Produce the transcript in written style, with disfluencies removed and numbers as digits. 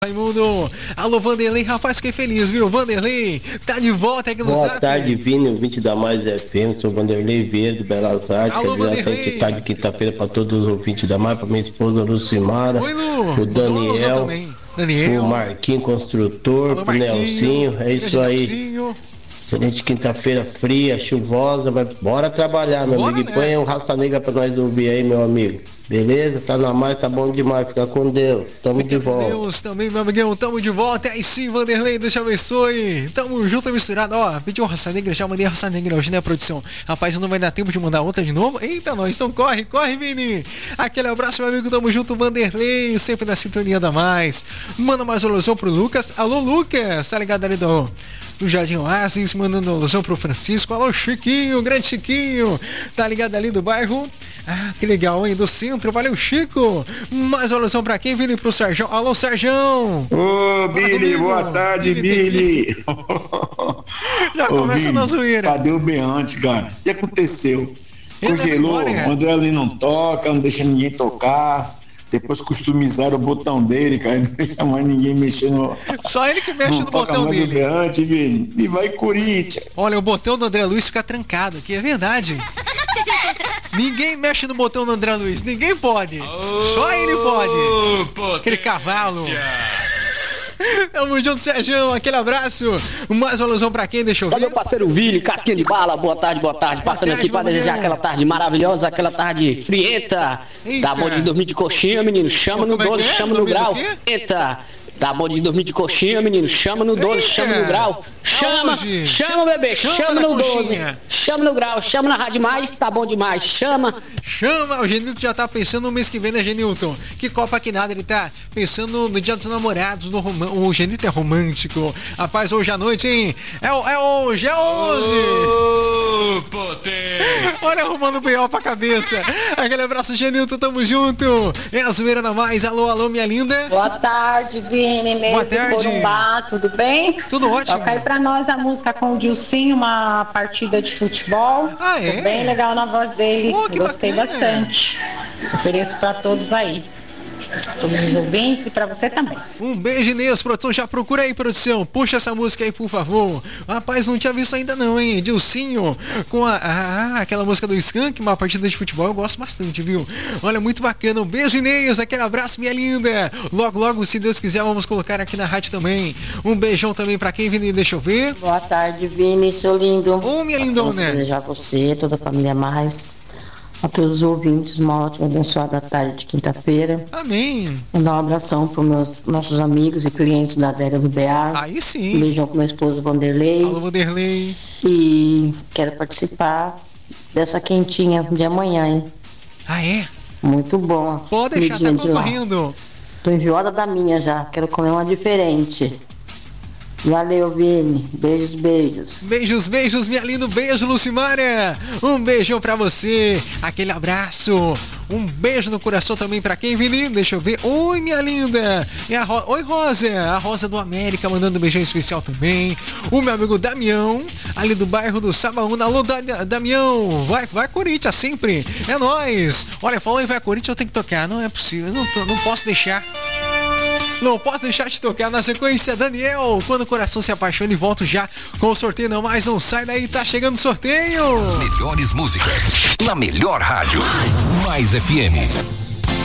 Raimundo, alô Vanderlei, rapaz, fiquei feliz, viu? Vanderlei, tá de volta aqui no Boa Zap. tarde, Vini, ouvinte da Mais FM, sou Vanderlei Verde, Belas Artes. Alô, Vanderlei. Excelente tarde, quinta-feira, para todos os ouvintes da Mais, para minha esposa Lucimara, Oi, Lu. o Daniel, Daniel, o Marquinhos Construtor, alô, o Nelsinho, é isso aí. Nelsinho. Excelente quinta-feira fria, chuvosa, mas bora trabalhar, meu Bora, amigo. né? E põe um Raça Negra pra nós ouvir aí, meu amigo. Beleza? Tá na mais, tá bom demais. Fica com Deus. Tamo de volta. Deus também, meu amigão, tamo de volta. Aí sim, Vanderlei, Deus te abençoe. Tamo junto e misturado. Ó, pediu Raça Negra, já mandei Raça Negra hoje, né, produção? Rapaz, não vai dar tempo de mandar outra de novo? Eita, nós, então corre, Vini. Aquele abraço, meu amigo, tamo junto, Vanderlei, sempre na sintonia da Mais. Manda mais uma alusão pro Lucas. Alô, Lucas, tá ligado ali do Jardim Oasis, mandando alusão pro Francisco. Alô, Chiquinho, grande Chiquinho, tá ligado ali do bairro? Ah, que legal, hein? Do centro, valeu, Chico. Mais uma alusão pra quem? Vini pro Sérgio. Alô, Sérgio. Ô, Billy, boa tarde, Billy. Já começa na zoeira. Cadê o Beante, cara? O que aconteceu? Congelou, o André ali não toca, não deixa ninguém tocar. Depois customizaram o botão dele, cara, não deixa mais ninguém mexer no... Só ele que mexe não no toca botão mais dele. O Beante, Billy. E vai Corinthians. Olha, o botão do André Luiz fica trancado aqui, é verdade. Ninguém mexe no botão do André Luiz, ninguém pode. Só ele pode. Potência. Aquele cavalo. Tamo junto, Sérgio, aquele abraço. Mais uma alusão pra quem? Deixa eu ver. Olha meu parceiro Vili, casquinha de bala, boa tarde. Passando tarde, aqui pra desejar aquela tarde maravilhosa, aquela tarde frienta. Eita. Tá bom de dormir de coxinha, menino, chama no Como é que 12, é? chama no Dormir do grau. quê? Eita, tá bom de dormir de coxinha, menino, chama no 12, Eita. chama no grau. Chama, Aonde? chama bebê, Chama chama na no 12, coxinha. chama no grau, chama na Rádio Mais, tá bom demais, chama. Chama, o Genilton já tá pensando no mês que vem, né, Genilton? Que Copa que nada, ele tá pensando no Dia dos Namorados, o Genilton é romântico. Rapaz, hoje à noite, hein? É hoje! Ô, potência. Olha, arrumando o B.O. pra cabeça. Aquele abraço, Genilton, tamo junto. É a zoeira na mais. Alô, minha linda. Boa tarde, Vini, Boa mesmo tarde. de Corumbá, tudo bem? Tudo ótimo. Toca aí pra nós a música com o Dilcinho, uma partida de futebol. Ah, é? Ficou bem legal na voz dele, Oh, que gostei bacana. bastante. Ofereço pra todos aí. Todos os ouvintes e pra você também. Um beijo, Inês, produção, já procura aí, produção. Puxa essa música aí, por favor. Rapaz, não tinha visto ainda não, hein? Dilcinho, com aquela música do Skank, uma partida de futebol, eu gosto bastante, viu? Olha, muito bacana. Um beijo, Inês, aquele abraço, minha linda. Logo, se Deus quiser, vamos colocar aqui na rádio também. Um beijão também pra quem, Vini, deixa eu ver. Boa tarde, Vini, seu lindo. Ô, minha lindona. Desejar a você, toda a família Mais, a todos os ouvintes, uma ótima, abençoada tarde de quinta-feira. Amém. Mandar um abração para nossos amigos e clientes da Adega do BA. Aí sim. Um beijão com minha esposa Vanderlei. Alô, Vanderlei. E quero participar dessa quentinha de amanhã, hein? Ah, é? Muito bom. Pode deixar, tá comidinha de lá. concorrendo. Tô enjoada da minha já, quero comer uma diferente. Valeu, Vini. Beijos. Beijos, minha linda. Beijo, Lucimara. Um beijão pra você. Aquele abraço. Um beijo no coração também pra quem, Vini? Deixa eu ver. Oi, minha linda. Oi, Rosa. A Rosa do América mandando um beijão especial também. O meu amigo Damião, ali do bairro do Sabaúna. Alô, Damião. Vai Corinthians sempre. É nóis. Olha, falou em vai Corinthians, eu tenho que tocar. Não é possível. Não posso deixar. Não posso deixar de tocar na sequência, Daniel. Quando o coração se apaixona e volto já com o sorteio. Não sai daí, tá chegando o sorteio. Melhores músicas na melhor rádio. Mais FM.